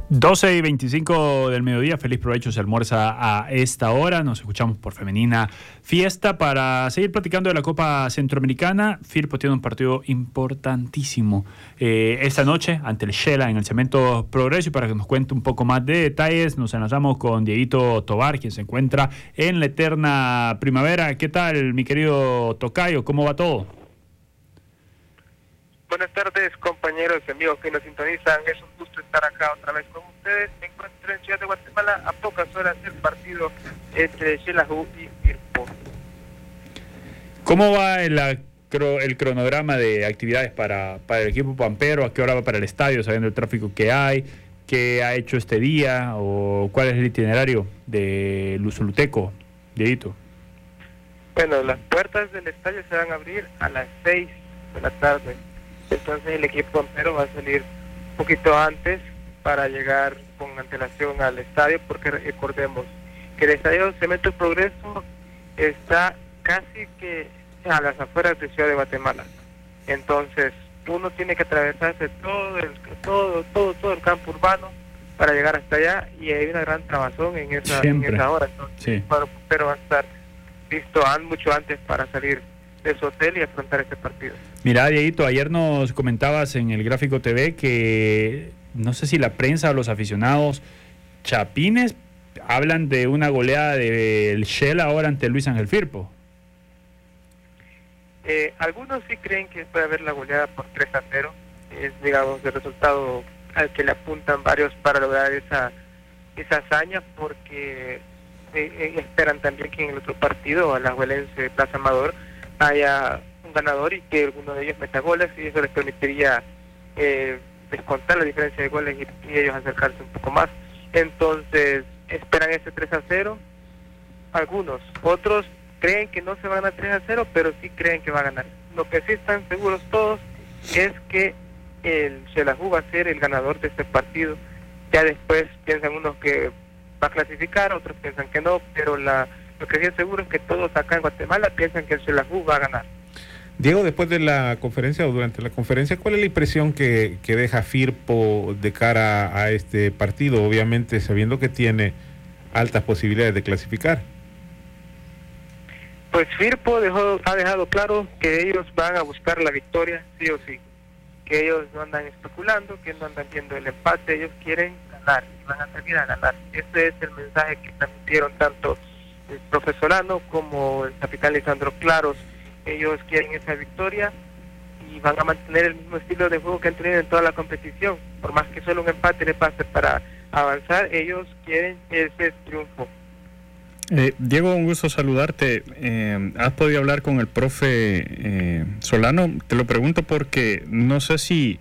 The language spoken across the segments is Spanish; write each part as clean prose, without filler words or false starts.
12:25 del mediodía, feliz provecho, se almuerza a esta hora. Nos escuchamos por Femenina Fiesta para seguir platicando de la Copa Centroamericana. Firpo tiene un partido importantísimo esta noche ante el Shela en el Cemento Progreso, y para que nos cuente un poco más de detalles nos enlazamos con Dieguito Tovar, quien se encuentra en la eterna primavera. ¿Qué tal, mi querido tocayo? ¿Cómo va todo? Buenas tardes, compañeros y amigos que nos sintonizan. Es un gusto estar acá otra vez con ustedes. Me encuentro en Ciudad de Guatemala a pocas horas del partido entre Xelajú y Firpo. ¿Cómo va el cronograma de actividades para el equipo pampero? ¿A qué hora va para el estadio, sabiendo el tráfico que hay? ¿Qué ha hecho este día? ¿O cuál es el itinerario de Luzuluteco, Dieguito? Bueno, las puertas del estadio se van a abrir a las 6 de la tarde. Entonces el equipo pampero va a salir un poquito antes para llegar con antelación al estadio, porque recordemos que el estadio Cemento Progreso está casi que a las afueras de Ciudad de Guatemala. Entonces uno tiene que atravesarse todo el campo urbano para llegar hasta allá, y hay una gran trabazón en esa hora. Entonces sí, el cuadro pampero va a estar listo mucho antes para salir de su hotel y afrontar este partido. Mira, Dieguito, ayer nos comentabas en el Gráfico TV que no sé si la prensa o los aficionados chapines hablan de una goleada del Shell ahora ante Luis Ángel Firpo. Algunos sí creen que puede haber la goleada por 3-0. Es, digamos, el resultado al que le apuntan varios para lograr esa hazaña, porque esperan también que en el otro partido, a la Alajuelense Plaza Amador, haya un ganador y que alguno de ellos meta goles, y eso les permitiría descontar la diferencia de goles y ellos acercarse un poco más. Entonces esperan ese 3-0 algunos. Otros creen que no se va a ganar 3-0, pero sí creen que va a ganar. Lo que sí están seguros todos es que el Xelajú va a ser el ganador de este partido. Ya después piensan unos que va a clasificar, otros piensan que no, pero lo que sí es seguro es que todos acá en Guatemala piensan que el Xelajú va a ganar. Diego, después de la conferencia o durante la conferencia, ¿cuál es la impresión que deja Firpo de cara a este partido? Obviamente sabiendo que tiene altas posibilidades de clasificar. Pues Firpo ha dejado claro que ellos van a buscar la victoria sí o sí, que ellos no andan especulando, que no andan viendo el empate, ellos quieren ganar y van a salir a ganar. Ese es el mensaje que transmitieron tanto el profesor Solano como el capitán Lisandro Claros. Ellos quieren esa victoria y van a mantener el mismo estilo de juego que han tenido en toda la competición. Por más que solo un empate le pase para avanzar, ellos quieren ese triunfo. Diego, un gusto saludarte. ¿Has podido hablar con el profe Solano? Te lo pregunto porque no sé si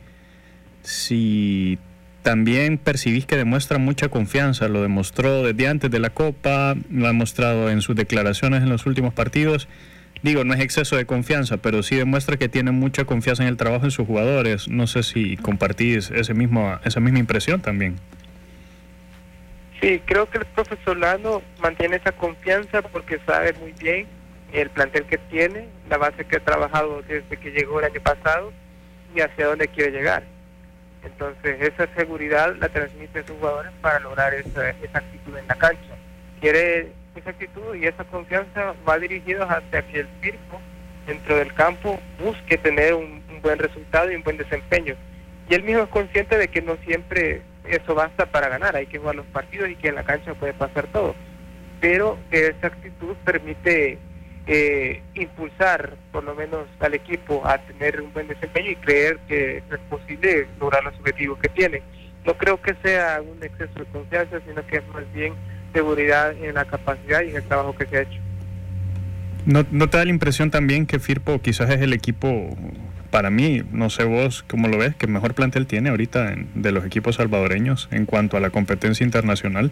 también percibís que demuestra mucha confianza. Lo demostró desde antes de la Copa, lo ha demostrado en sus declaraciones en los últimos partidos. Digo, no es exceso de confianza, pero sí demuestra que tiene mucha confianza en el trabajo de sus jugadores. No sé si compartís esa misma impresión también. Sí, creo que el profe Solano mantiene esa confianza porque sabe muy bien el plantel que tiene, la base que ha trabajado desde que llegó el año pasado y hacia dónde quiere llegar. Entonces esa seguridad la transmite a sus jugadores para lograr esa actitud en la cancha. Quiere esa actitud y esa confianza va dirigida hacia que el Firpo dentro del campo busque tener un buen resultado y un buen desempeño. Y él mismo es consciente de que no siempre eso basta para ganar, hay que jugar los partidos y que en la cancha puede pasar todo. Pero esa actitud permite impulsar por lo menos al equipo a tener un buen desempeño y creer que es posible lograr los objetivos que tiene. No creo que sea un exceso de confianza, sino que es más bien seguridad en la capacidad y en el trabajo que se ha hecho. ¿No te da la impresión también que Firpo quizás es el equipo, para mí, no sé vos cómo lo ves, que mejor plantel tiene ahorita de los equipos salvadoreños en cuanto a la competencia internacional?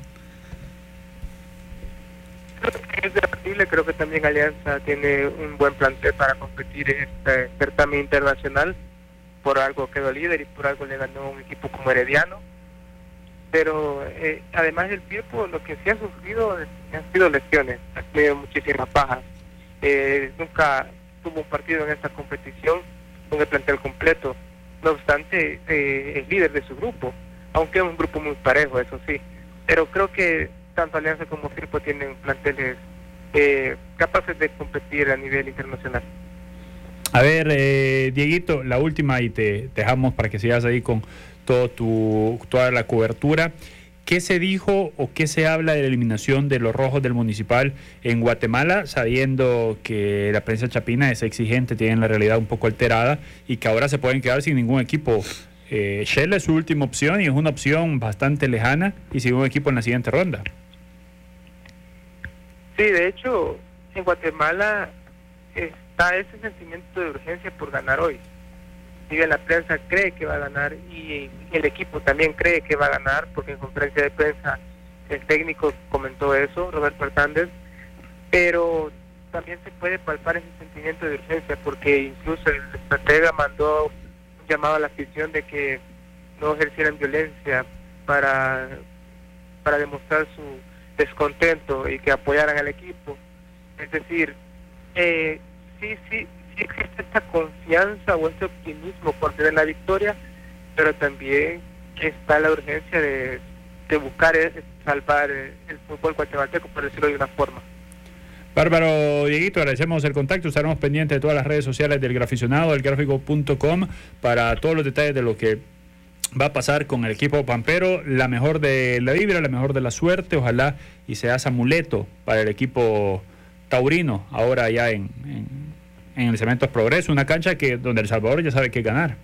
Creo que es debatible, creo que también Alianza tiene un buen plantel para competir en este certamen internacional. Por algo quedó líder y por algo le ganó un equipo como Herediano. Pero además del Firpo, lo que sí ha sufrido han sido lesiones, ha tenido muchísimas bajas. Nunca tuvo un partido en esta competición con el plantel completo. No obstante, es líder de su grupo. aunque es un grupo muy parejo, eso sí. Pero creo que tanto Alianza como Firpo tienen planteles capaces de competir a nivel internacional. A ver, Dieguito, la última y te dejamos para que sigas ahí con toda la cobertura. ¿Qué se dijo o qué se habla de la eliminación de los rojos del Municipal en Guatemala, sabiendo que la prensa chapina es exigente, tienen la realidad un poco alterada y que ahora se pueden quedar sin ningún equipo? Shela es su última opción y es una opción bastante lejana y sin un equipo en la siguiente ronda. Sí, de hecho, en Guatemala está ese sentimiento de urgencia por ganar hoy. Si bien la prensa cree que va a ganar y el equipo también cree que va a ganar, porque en conferencia de prensa el técnico comentó eso, Roberto Hernández, pero también se puede palpar ese sentimiento de urgencia, porque incluso el estratega mandó un llamado a la afición de que no ejercieran violencia para demostrar su descontento y que apoyaran al equipo. Es decir, sí existe esta confianza o este optimismo por tener la victoria, pero también está la urgencia de buscar salvar el fútbol guatemalteco, por decirlo de una forma. Bárbaro, Dieguito, agradecemos el contacto, estaremos pendientes de todas las redes sociales del Graficionado, elgráfico.com, para todos los detalles de lo que va a pasar con el equipo pampero. La mejor de la vibra, la mejor de la suerte, ojalá y sea amuleto para el equipo taurino, ahora ya en el Cementos Progreso, una cancha donde El Salvador ya sabe qué ganar.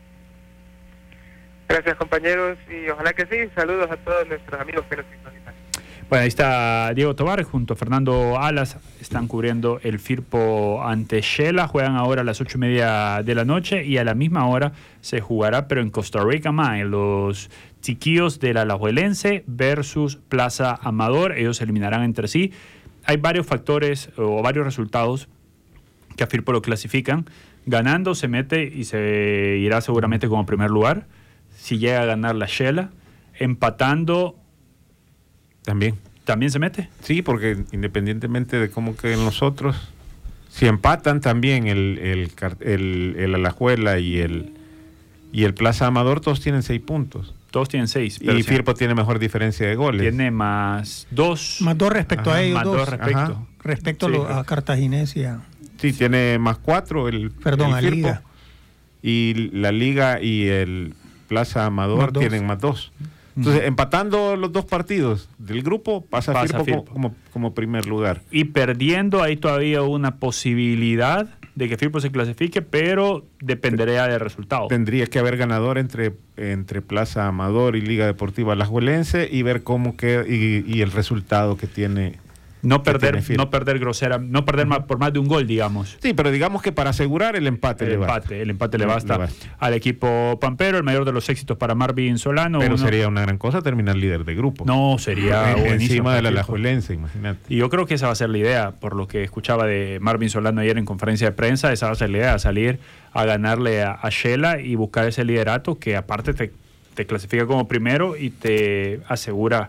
Gracias, compañeros, y ojalá que sí. Saludos a todos nuestros amigos que nos sintonizan. Bueno, ahí está Diego Tobar junto a Fernando Alas, están cubriendo el Firpo ante Shela, juegan ahora a las 8:30 de la noche y a la misma hora se jugará, pero en Costa Rica, en los Chiquillos del Alajuelense versus Plaza Amador. Ellos se eliminarán entre sí. Hay varios factores o varios resultados que a Firpo lo clasifican. Ganando se mete y se irá seguramente como primer lugar, si llega a ganar la Shela. Empatando ¿También se mete? Sí, porque independientemente de cómo queden los otros, si empatan también el Alajuela y el Plaza Amador, todos tienen 6 puntos. Todos tienen 6. Y Firpo tiene mejor diferencia de goles. Tiene más 2. Más 2 respecto a ellos. Más 2 respecto. Respecto a Cartaginés y a... Sí, tiene más 4 el a Firpo. Liga. Y la Liga y el Plaza Amador tienen más 2. Entonces, empatando los 2 partidos del grupo, pasa Firpo como primer lugar. Y perdiendo, hay todavía una posibilidad de que Firpo se clasifique, pero dependería del resultado. Tendría que haber ganador entre Plaza Amador y Liga Deportiva Alajuelense y ver cómo queda y el resultado que tiene. No perder grosera, no perder por más de un gol, digamos. Sí, pero digamos que para asegurar el empate le basta al equipo pampero. El mayor de los éxitos para Marvin Solano. Pero sería una gran cosa terminar líder de grupo. No, sería encima del Alajuelense, imagínate. Y yo creo que esa va a ser la idea, por lo que escuchaba de Marvin Solano ayer en conferencia de prensa. Esa va a ser la idea, salir a ganarle a Shela y buscar ese liderato que aparte te clasifica como primero y te asegura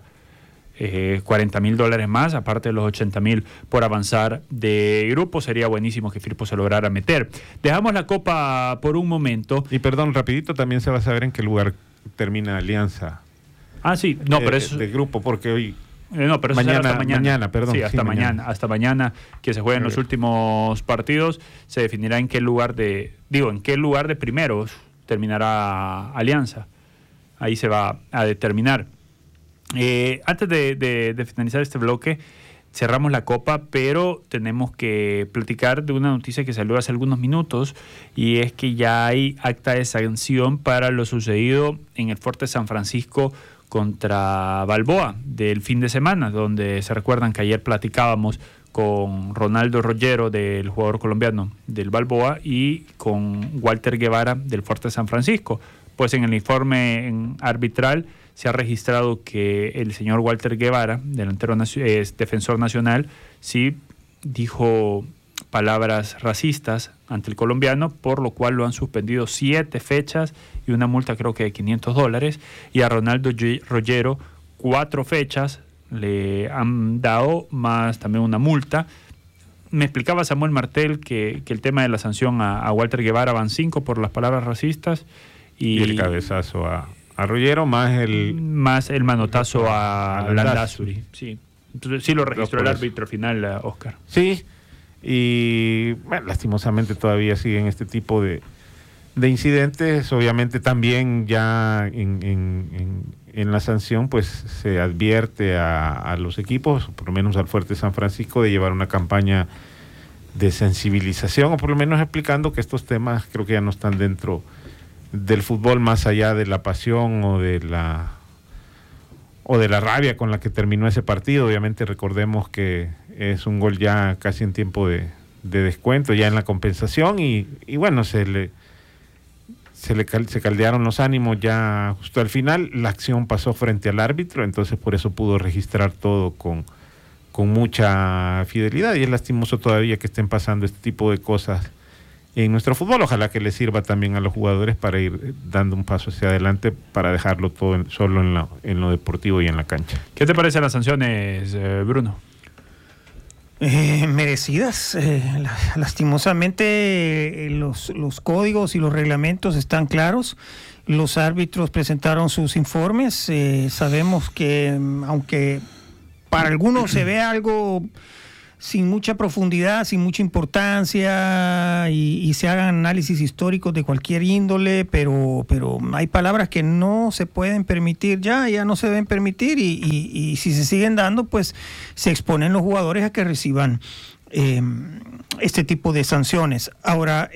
$40,000 más, aparte de los $80,000 por avanzar de grupo. Sería buenísimo que Firpo se lograra meter. Dejamos la Copa por un momento. Y perdón, rapidito, también se va a saber en qué lugar termina Alianza. Sí, no, pero eso... de grupo, porque hoy... No, pero eso será hasta mañana. Perdón. Sí, hasta mañana que se jueguen los últimos partidos, se definirá en qué lugar de primeros terminará Alianza. Ahí se va a determinar. Antes de finalizar este bloque, cerramos la Copa, pero tenemos que platicar de una noticia que salió hace algunos minutos, y es que ya hay acta de sanción para lo sucedido en el Fuerte San Francisco contra Balboa del fin de semana, donde se recuerdan que ayer platicábamos con Ronaldo Rollero, del jugador colombiano del Balboa, y con Walter Guevara del Fuerte San Francisco. Pues en el informe arbitral se ha registrado que el señor Walter Guevara, defensor nacional, sí dijo palabras racistas ante el colombiano, por lo cual lo han suspendido 7 fechas y una multa creo que de $500, y a Ronaldo Rollero 4 fechas le han dado, más también una multa. Me explicaba Samuel Martel que el tema de la sanción a Walter Guevara van 5 por las palabras racistas y el cabezazo A Rollero más el manotazo a Landázuri. Sí. Entonces sí lo registró el árbitro final, Oscar. Sí, y bueno, lastimosamente todavía siguen este tipo de incidentes. Obviamente también ya en la sanción pues se advierte a los equipos, por lo menos al Fuerte San Francisco, de llevar una campaña de sensibilización, o por lo menos explicando que estos temas creo que ya no están dentro del fútbol, más allá de la pasión o de la rabia con la que terminó ese partido. Obviamente recordemos que es un gol ya casi en tiempo de descuento, ya en la compensación, y bueno, se caldearon los ánimos ya justo al final. La acción pasó frente al árbitro, entonces por eso pudo registrar todo con mucha fidelidad, y es lastimoso todavía que estén pasando este tipo de cosas en nuestro fútbol. Ojalá que les sirva también a los jugadores para ir dando un paso hacia adelante, para dejarlo todo solo en lo deportivo y en la cancha. ¿Qué te parecen las sanciones, Bruno? Merecidas. Lastimosamente los códigos y los reglamentos están claros. Los árbitros presentaron sus informes. Sabemos que aunque para algunos se ve algo sin mucha profundidad, sin mucha importancia, y se hagan análisis históricos de cualquier índole, pero hay palabras que no se pueden permitir ya no se deben permitir, y si se siguen dando, pues se exponen los jugadores a que reciban este tipo de sanciones. Ahora,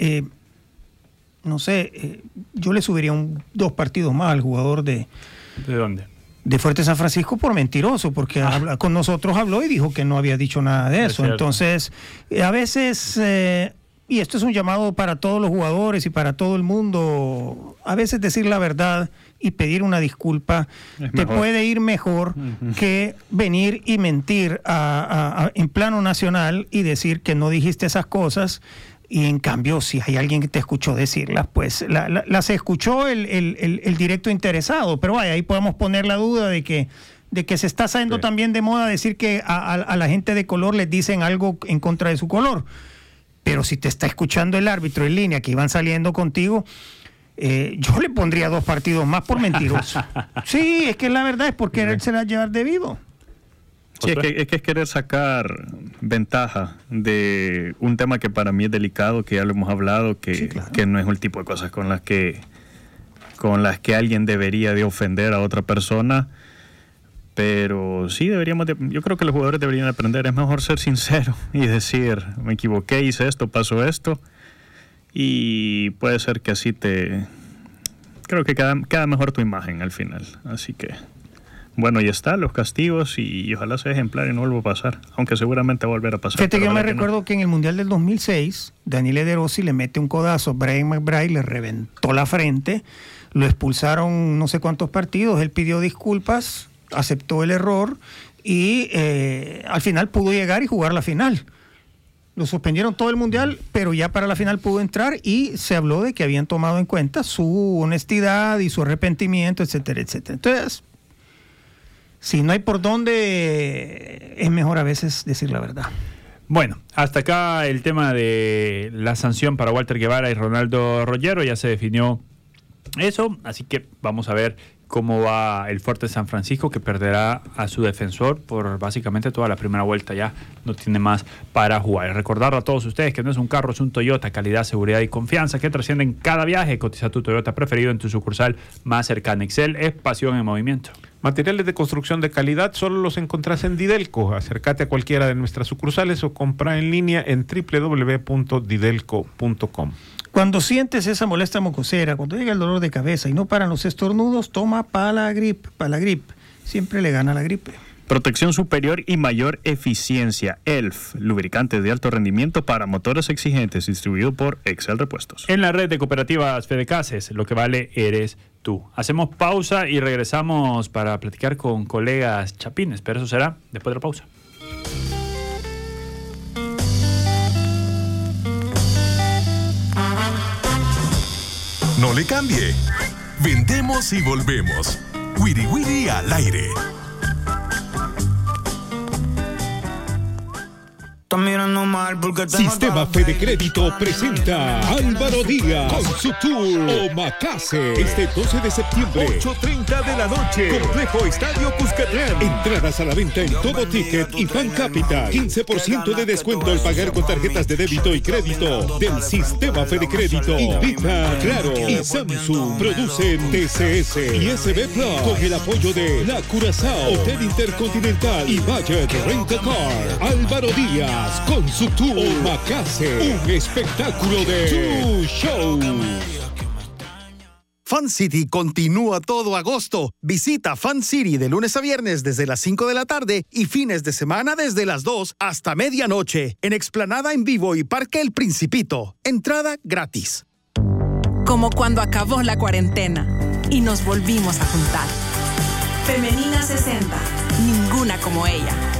no sé, yo le subiría 2 partidos más al jugador ¿De dónde? De Fuerte San Francisco por mentiroso, porque con nosotros habló y dijo que no había dicho nada de eso. Entonces, a veces, y esto es un llamado para todos los jugadores y para todo el mundo, a veces decir la verdad y pedir una disculpa te puede ir mejor que venir y mentir en plano nacional y decir que no dijiste esas cosas. Y en cambio, si hay alguien que te escuchó decirlas, pues las escuchó el directo interesado. Pero vaya, ahí podemos poner la duda de que se está saliendo también de moda decir que a la gente de color les dicen algo en contra de su color. Pero si te está escuchando el árbitro en línea que iban saliendo contigo, yo le pondría 2 partidos más por mentiroso. Sí, es que la verdad es por querérsela llevar de vivo. Sí, es que es querer sacar ventaja de un tema que para mí es delicado, que ya lo hemos hablado, que no es el tipo de cosas con las que alguien debería de ofender a otra persona. Pero sí yo creo que los jugadores deberían aprender. Es mejor ser sincero y decir, me equivoqué, hice esto, pasó esto, y puede ser que así creo que queda mejor tu imagen al final. Así que bueno, ya está, los castigos, y ojalá sea ejemplar y no vuelva a pasar, aunque seguramente va a volver a pasar. Fíjate que yo me recuerdo que en el Mundial del 2006, Daniel Ederossi le mete un codazo a Brian McBride, le reventó la frente, lo expulsaron no sé cuántos partidos, él pidió disculpas, aceptó el error, y al final pudo llegar y jugar la final. Lo suspendieron todo el Mundial, pero ya para la final pudo entrar, y se habló de que habían tomado en cuenta su honestidad y su arrepentimiento, etcétera, etcétera. Entonces, si no hay por dónde, es mejor a veces decir la verdad. Bueno, hasta acá el tema de la sanción para Walter Guevara y Ronaldo Rollero. Ya se definió eso, así que vamos a ver cómo va el Fuerte San Francisco, que perderá a su defensor por básicamente toda la primera vuelta. Ya no tiene más para jugar. Recordar a todos ustedes que no es un carro, es un Toyota. Calidad, seguridad y confianza que trascienden cada viaje. Cotiza tu Toyota preferido en tu sucursal más cercana. Excel es pasión en movimiento. Materiales de construcción de calidad solo los encontrás en Didelco. Acércate a cualquiera de nuestras sucursales o compra en línea en www.didelco.com. Cuando sientes esa molestia mucosera, cuando llega el dolor de cabeza y no paran los estornudos, toma Palagrip. Palagrip siempre le gana la gripe. Protección superior y mayor eficiencia. ELF, lubricante de alto rendimiento para motores exigentes, distribuido por Excel Repuestos. En la red de cooperativas Fedecases, lo que vale eres tú. Hacemos pausa y regresamos para platicar con colegas chapines, pero eso será después de la pausa. No le cambie. Vendemos y volvemos. Wiri Wiri al aire. mirando mal porque tengo Sistema Fede Crédito presenta Álvaro Díaz con su tour Omakase este 12 de septiembre, 8:30 de la noche, Complejo Estadio Cuscatlán. Entradas a la venta en Todo Ticket y Fan Capital. 15% de descuento al pagar con tarjetas de débito y crédito del Sistema Fede Crédito. Invita Claro y Samsung. Producen TCS y SB Plus con el apoyo de La Curazao, Hotel Intercontinental y Budget Rent a Car. Álvaro Díaz con su tour Omakase, un espectáculo de tu show. Fan City continúa todo agosto. Visita Fan City de lunes a viernes desde las 5 de la tarde y fines de semana desde las 2 hasta medianoche en Explanada en Vivo y Parque El Principito. Entrada gratis. Como cuando acabó la cuarentena y nos volvimos a juntar. Femenina 60, ninguna como ella.